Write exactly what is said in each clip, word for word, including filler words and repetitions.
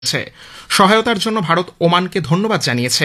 সহায়তার জন্য ভারত ওমানকে ধন্যবাদ জানিয়েছে।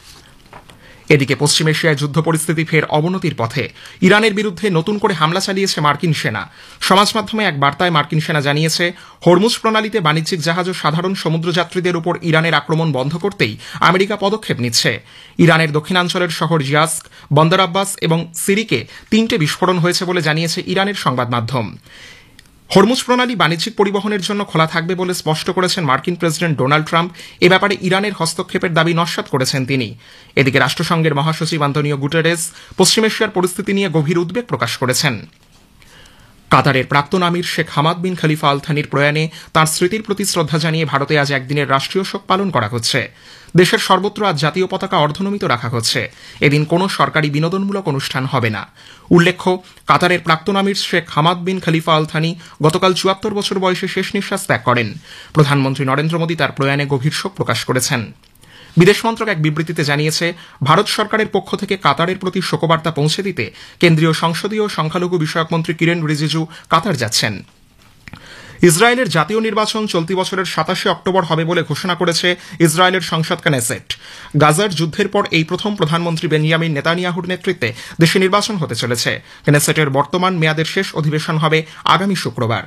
এদিকে পশ্চিম এশিয়ায় যুদ্ধ পরিস্থিতি ফের অবনতির পথে। ইরানের বিরুদ্ধে নতুন করে হামলা চালিয়েছে মার্কিন সেনা। সমাজ মাধ্যমে এক বার্তায় মার্কিন সেনা জানিয়েছে, হরমুজ প্রণালীতে বাণিজ্যিক জাহাজ ও সাধারণ সমুদ্রযাত্রীদের উপর ইরানের আক্রমণ বন্ধ করতেই আমেরিকা পদক্ষেপ নিচ্ছে। ইরানের দক্ষিণাঞ্চলের শহর জিয়াস্ক, বন্দর আব্বাস এবং সিরিকে তিনটে বিস্ফোরণ হয়েছে বলে জানিয়েছে ইরানের সংবাদ মাধ্যম। হরমুজ প্রণালী বাণিজ্যিক পরিবহনের জন্য খোলা থাকবে বলে স্পষ্ট করেছেন মার্কিন প্রেসিডেন্ট ডোনাল্ড ট্রাম্প। এ ব্যাপারে ইরানের হস্তক্ষেপের দাবি নস্যাৎ করেছেন তিনি। এদিকে রাষ্ট্রসংঘের মহাসচিব আন্তোনিও গুটেরেস পশ্চিম এশিয়ার পরিস্থিতি নিয়ে গভীর উদ্বেগ প্রকাশ করেছেন। কাতারের প্রাক্তন আমির শেখ হামাদ বিন খলিফা আল থানির প্রয়াণে তাঁর স্মৃতির প্রতি শ্রদ্ধা জানিয়ে ভারতে আজ একদিনের রাষ্ট্রীয় শোক পালন করা হচ্ছে। দেশের সর্বত্র আজ জাতীয় পতাকা অর্ধনমিত রাখা হচ্ছে। এদিন কোনো সরকারি বিনোদনমূলক অনুষ্ঠান হবে না। উল্লেখ্য, কাতারের প্রাক্তন আমির শেখ হামাদ বিন খলিফা আল থানি গতকাল চুয়াত্তর বছর বয়সে শেষ নিঃশ্বাস ত্যাগ করেন। প্রধানমন্ত্রী নরেন্দ্র মোদী তার প্রয়াণে গভীর শোক প্রকাশ করেছেন। বিদেশ মন্ত্রক এক বিবৃতিতে জানিয়েছে, ভারত সরকারের পক্ষ থেকে কাতারের প্রতি শোকবার্তা পৌঁছে দিতে কেন্দ্রীয় সংসদীয় সংখ্যালঘু বিষয়ক মন্ত্রী কিরেন রিজিজু কাতার যাচ্ছেন। ইসরায়েলের জাতীয় নির্বাচন চলতি বছরের সাতাশে অক্টোবর হবে বলে ঘোষণা করেছে ইসরায়েলের সংসদ কেনেসেট। গাজার যুদ্ধের পর এই প্রথম প্রধানমন্ত্রী বেনিয়ামিন নেতানিয়াহুর নেতৃত্বে দেশে নির্বাচন হতে চলেছে। কেনেসেটের বর্তমান মেয়াদের শেষ অধিবেশন হবে আগামী শুক্রবার।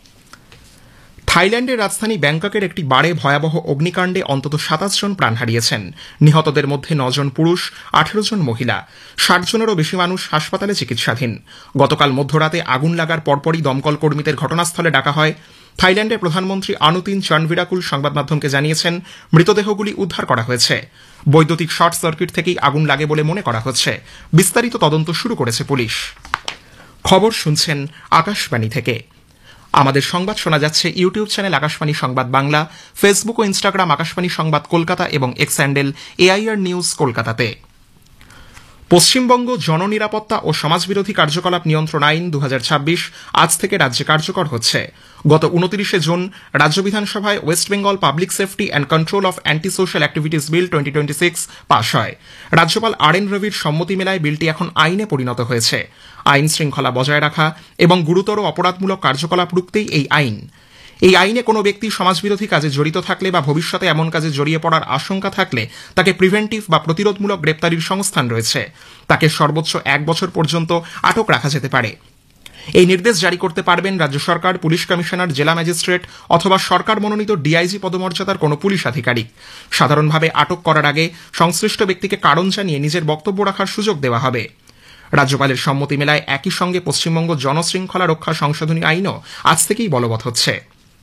থাইল্যান্ডের রাজধানী ব্যাংককের একটি বারে ভয়াবহ অগ্নিকাণ্ডে অন্তত সাতাশ জন প্রাণ হারিয়েছেন। নিহতদের মধ্যে নজন পুরুষ, আঠেরো জন মহিলা। ষাট জনেরও বেশি মানুষ হাসপাতালে চিকিৎসাধীন। গতকাল মধ্যরাতে আগুন লাগার পরপরই দমকল কর্মীদের ঘটনাস্থলে ডাকা হয়। থাইল্যান্ডের প্রধানমন্ত্রী আনুতিন চানভিরাকুল সংবাদ মাধ্যমকে জানিয়েছেন, মৃতদেহগুলি উদ্ধার করা হয়েছে। বৈদ্যুতিক শর্ট সার্কিট থেকেই আগুন লাগে বলে মনে করা হচ্ছে। বিস্তারিত তদন্ত শুরু করেছে পুলিশ। খবর শুনছেন আকাশবাণী থেকে। আমাদের সংবাদ শোনা যাচ্ছে ইউটিউব চ্যানেল আকাশবাণী সংবাদ বাংলা, ফেসবুক ও ইনস্টাগ্রাম আকাশবাণী সংবাদ কলকাতা এবং এক্স হ্যান্ডেল এআইআর নিউজ কলকাতাতে। পশ্চিমবঙ্গ জননিরাপত্তা ও সমাজবিরোধী কার্যকলাপ নিয়ন্ত্রণ আইন দু হাজার ছাব্বিশ আজ থেকে রাজ্যে কার্যকর হচ্ছে। গত উনত্রিশে জুন রাজ্য বিধানসভায় West Bengal public safety and control of anti social activities bill twenty twenty six পাশ হয়। রাজ্যপাল আর এন রবির সম্মতি মেলায় বিলটি এখন আইনে পরিণত হয়েছে। আইন শৃঙ্খলা বজায় রাখা এবং গুরুতর অপরাধমূলক কার্যকলাপ রুখতেই এই আইন। এই আইনে কোনো ব্যক্তি সমাজবিরোধী কাজে জড়িত থাকলে বা ভবিষ্যতে এমন কাজে জড়িয়ে পড়ার আশঙ্কা থাকলে তাকে প্রিভেন্টিভ বা প্রতিরোধমূলক গ্রেপ্তারির সংস্থান রয়েছে। তাকে সর্বোচ্চ এক বছর পর্যন্ত আটক রাখা যেতে পারে। এই নির্দেশ জারি করতে পারবেন রাজ্য সরকার, পুলিশ কমিশনার, জেলা ম্যাজিস্ট্রেট অথবা সরকার মনোনীত ডিআইজি পদমর্যাদার কোনো পুলিশ আধিকারিক। সাধারণভাবে আটক করার আগে সংশ্লিষ্ট ব্যক্তিকে কারণ জানিয়ে নিজের বক্তব্য রাখার সুযোগ দেওয়া হবে। রাজ্যপালের সম্মতি মেলায় একই সঙ্গে পশ্চিমবঙ্গ জনশৃঙ্খলা রক্ষা সংশোধনী আইনও আজ থেকেই বলবৎ হচ্ছে।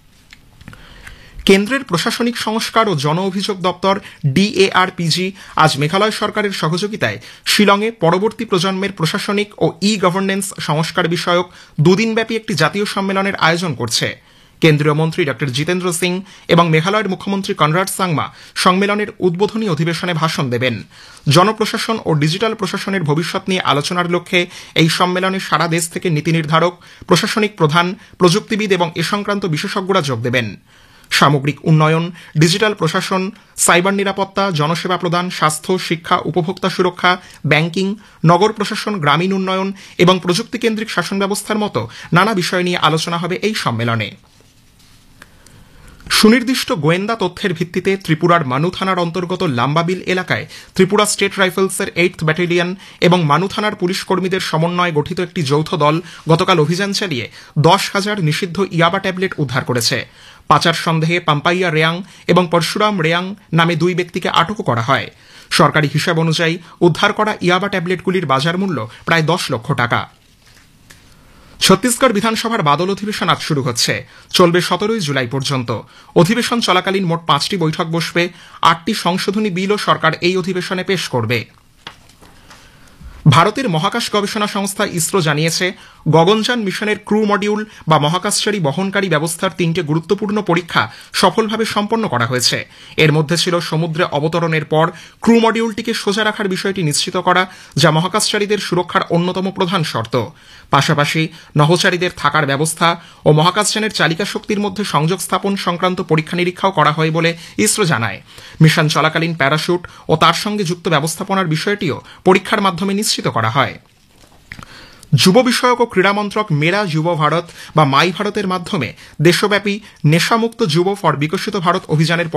কেন্দ্রের প্রশাসনিক সংস্কার ও জন অভিযোগ দপ্তর ডিএআরপিজি আজ মেঘালয় সরকারের সহযোগিতায় শিলংয়ে পরবর্তী প্রজন্মের প্রশাসনিক ও ই গভর্নেন্স সংস্কার বিষয়ক দুদিনব্যাপী একটি জাতীয় সম্মেলনের আয়োজন করছে। কেন্দ্রীয় মন্ত্রী ড জিতেন্দ্র সিং এবং মেঘালয়ের মুখ্যমন্ত্রী কনরাড সাংমা সম্মেলনের উদ্বোধনী অধিবেশনে ভাষণ দেবেন। জনপ্রশাসন ও ডিজিটাল প্রশাসনের ভবিষ্যৎ নিয়ে আলোচনার লক্ষ্যে এই সম্মেলনে সারা দেশ থেকে নীতি নির্ধারক, প্রশাসনিক প্রধান, প্রযুক্তিবিদ এবং এ সংক্রান্ত বিশেষজ্ঞরা যোগ দেবেন। সামগ্রিক উন্নয়ন, ডিজিটাল প্রশাসন, সাইবার নিরাপত্তা, জনসেবা প্রদান, স্বাস্থ্য, শিক্ষা, উপভোক্তা সুরক্ষা, ব্যাংকিং, নগর প্রশাসন, গ্রামীণ উন্নয়ন এবং প্রযুক্তিকেন্দ্রিক শাসন ব্যবস্থার মতো নানা বিষয় নিয়ে আলোচনা হবে এই সম্মেলনে। সুনির্দিষ্ট গোয়েন্দা তথ্যের ভিত্তিতে ত্রিপুরার মানু থানার অন্তর্গত লাম্বাবিল এলাকায় ত্রিপুরা স্টেট রাইফেলসের এইট ব্যাটালিয়ন এবং মানু থানার পুলিশ কর্মীদের সমন্বয়ে গঠিত একটি যৌথ দল গতকাল অভিযান চালিয়ে দশ হাজার নিষিদ্ধ ইয়াবা ট্যাবলেট উদ্ধার করেছে। পাচার সন্দেহে পাম্পাইয়া রেয়াং এবং পরশুরাম রেয়াং নামে দুই ব্যক্তিকে আটক করা হয়। সরকারি হিসাব অনুযায়ী উদ্ধার করা ইয়াবা ট্যাবলেটগুলির বাজার মূল্য প্রায় দশ লক্ষ টাকা। ছত্তিশগড় বিধানসভার বাদল অধিবেশন আজ শুরু হচ্ছে, চলবে সতেরোই জুলাই পর্যন্ত। অধিবেশন চলাকালীন মোট পাঁচটি বৈঠক বসবে। আটটি সংশোধনী বিলও সরকার এই অধিবেশনে পেশ করবে। ভারতের মহাকাশ গবেষণা সংস্থা ইসরো জানিয়েছে, গগনযান মিশনের ক্রু মডিউল বা মহাকাশচারী বহনকারী ব্যবস্থার তিনটে গুরুত্বপূর্ণ পরীক্ষা সফলভাবে সম্পন্ন করা হয়েছে। এর মধ্যে ছিল সমুদ্রে অবতরণের পর ক্রু মডিউলটিকে সোজা রাখার বিষয়টি নিশ্চিত করা, যা মহাকাশচারীদের সুরক্ষার অন্যতম প্রধান শর্ত। পাশাপাশি নভোচারীদের থাকার ব্যবস্থা ও মহাকাশযানের চালিকা শক্তির মধ্যে সংযোগ স্থাপন সংক্রান্ত পরীক্ষা নিরীক্ষাও করা হয় বলে ইসরো জানায়। মিশন চলাকালীন প্যারাশুট ও তার সঙ্গে যুক্ত ব্যবস্থাপনার বিষয়টিও পরীক্ষার মাধ্যমে নিশ্চিত করা হয়। যুব বিষয়ক ও ক্রীড়া মন্ত্রক মেরা যুব ভারত বা মাই ভারতের মাধ্যমে দেশব্যাপী নেশামুক্ত যুব ফর বিকশিত ভারত অভিযানের